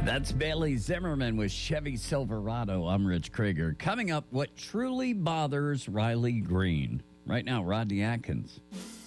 That's Bailey Zimmerman with Chevy Silverado. I'm Rich Krieger. Coming up, what truly bothers Riley Green. Right now, Rodney Atkins.